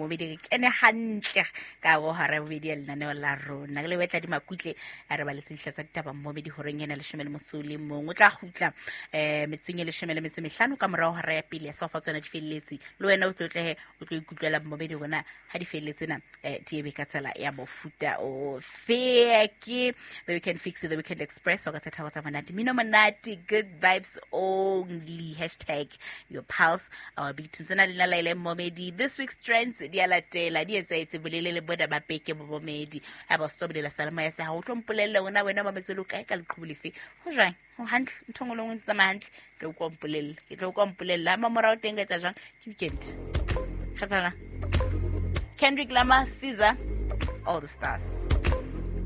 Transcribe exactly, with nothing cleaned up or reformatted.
momedi ke ene hantle ka go hara bobedi ya lenaneo la rona ke le betla di makutle a re ba le sehla sa ditaba momedi horeng ena le shomele motsuli mong o tla khutla eh metseng le shomele metse mehlano ka morao hara ya pele ya sofa tsona di felletsi le wena o tlotle o tlo ikutlela momedi gona ha di felletsi na eh tiebe ka tsela ya bofuta o feke the weekend fix the weekend express wa ka sethago tsa monate mino monate good vibes only hashtag your pulse our beat tsena le la ile momedi this week's trends di ala tela di etsa itse bolele le boda ba peke bo momedi ha ba stop de la salama ya sa ha o tlompolelle wena wena ba metselo kae ka leqhubule ho jwang ho hantle nthongolo ngwe tsa mahantle ke o kompolelle ke tlo kompolella ma morao teng etsa jang ke weekend khatsana Kendrick Lamar Caesar all the stars